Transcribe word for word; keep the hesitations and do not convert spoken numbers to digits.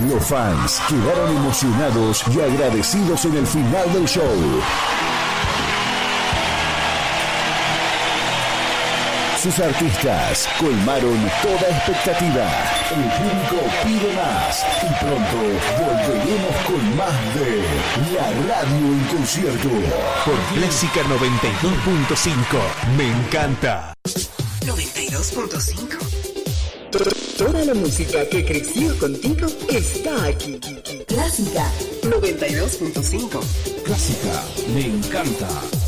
Los fans quedaron emocionados y agradecidos en el final del show. Sus artistas colmaron toda expectativa. El público pide más y pronto volveremos con más de La Radio en Concierto. Por Clásica noventa y dos punto cinco. Me encanta. noventa y dos punto cinco. Toda la música que creció contigo está aquí. Clásica noventa y dos punto cinco. Clásica, me encanta.